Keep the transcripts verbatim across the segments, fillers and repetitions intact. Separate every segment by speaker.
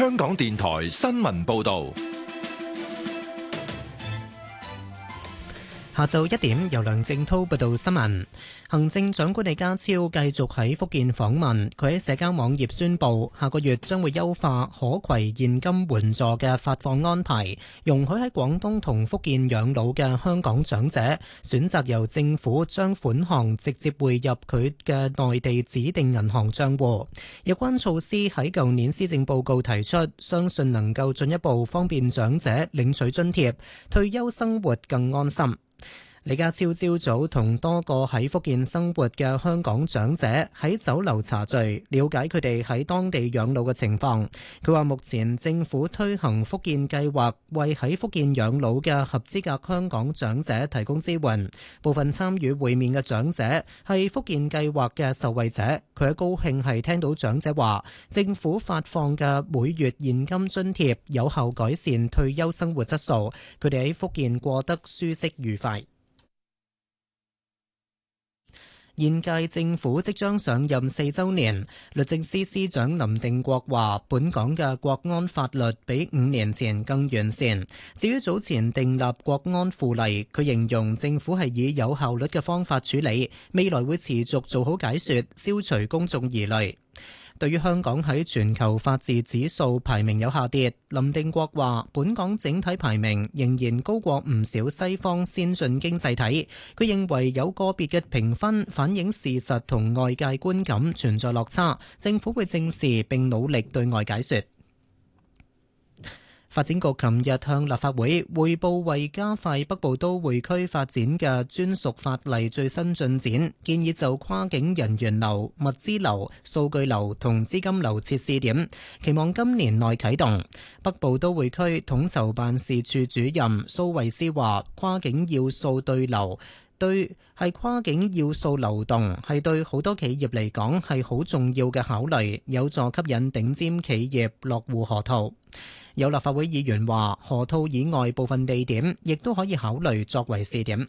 Speaker 1: 香港電台新聞報道。
Speaker 2: 下晝一點，由梁正滔報道新聞。行政長官李家超繼續喺福建訪問，佢喺社交網頁宣布，下個月將會優化可攜現金援助嘅發放安排，容許喺廣東同福建養老嘅香港長者選擇由政府將款項直接匯入佢嘅內地指定銀行帳戶。有關措施喺舊年施政報告提出，相信能夠進一步方便長者領取津貼，退休生活更安心。李家超朝早同多個喺福建生活嘅香港長者喺酒樓茶聚，了解佢哋喺當地養老嘅情況。佢話目前政府推行福建計劃，為喺福建養老嘅合資格香港長者提供支援。部分參與會面嘅長者係福建計劃嘅受惠者，佢喺高興係聽到長者話，政府發放嘅每月現金津貼有效改善退休生活質素，佢哋喺福建過得舒適愉快。現屆政府即將上任四週年，律政司司長林定國話：本港嘅國安法律比五年前更完善。至於早前訂立國安附例，佢形容政府係以有效率嘅方法處理，未來會持續做好解說，消除公眾疑慮。對於香港喺全球法治指數排名有下跌，林定國話：本港整體排名仍然高過唔少西方先進經濟體。佢認為有個別嘅評分反映事實同外界觀感存在落差，政府會正視並努力對外解說。發展局琴日向立法會匯報為加快北部都會區發展嘅專屬法例最新進展，建議就跨境人員流、物資流、數據流同資金流設試點，期望今年內啟動。北部都會區統籌辦事處主任蘇慧思話：跨境要素對流。對係跨境要素流動係對好多企業嚟講係好重要嘅考慮，有助吸引頂尖企業落戶河套。有立法會議員話，河套以外部分地點亦都可以考慮作為試點。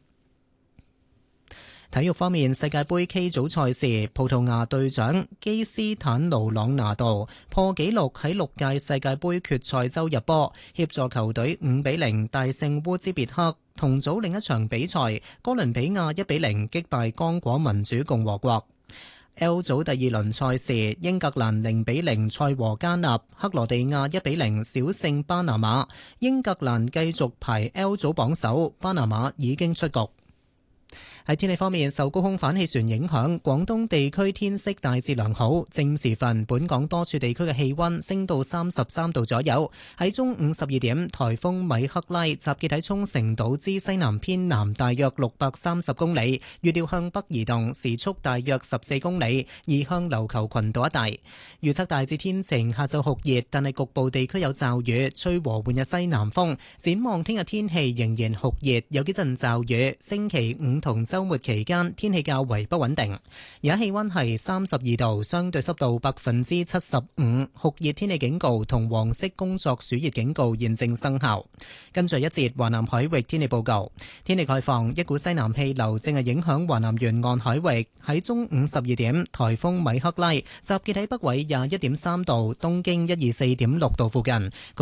Speaker 2: 體育方面，世界盃 K 組賽事，葡萄牙隊長基斯坦奴朗拿度破紀錄喺六屆世界盃決賽周入波，協助球隊五比零大勝烏茲別克。同組另一場比賽，哥倫比亞一比零擊敗剛果民主共和國。L 組第二輪賽事，英格蘭零比零賽和加納，克羅地亞一比零小勝巴拿馬。英格蘭繼續排 L 組榜首，巴拿馬已經出局。喺天氣方面，受高空反氣旋影響，廣東地區天色大致良好。正午時分，本港多處地區嘅氣溫升到三十三度左右。喺中午十二點，颱風米克拉集結喺沖繩島之西南偏南大約六百三十公里，預料向北移動，時速大約十四公里，移向琉球群島一帶。預測大致天晴，下晝酷熱，但係局部地區有驟雨，吹和緩嘅西南風。展望聽日天氣仍然酷熱，有幾陣驟雨。星期五同週末期間天氣較為不穩定，而家氣溫係三十二度，相對濕度百分之七十五，酷熱天氣警告同黃色工作暑熱警告現正生效。跟住一節華南海域天氣報告，天氣概況，一股西南氣流正係影響華南沿岸海域。喺中午十二點，颱風米克拉集結喺北緯廿一點三度，東經一二四點六度附近。